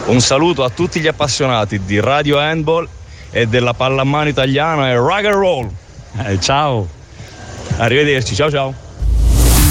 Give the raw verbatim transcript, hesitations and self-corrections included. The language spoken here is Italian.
Un saluto a tutti gli appassionati di Radio Handball e della pallamano italiana e rock and roll. Eh, ciao. Arrivederci, ciao ciao.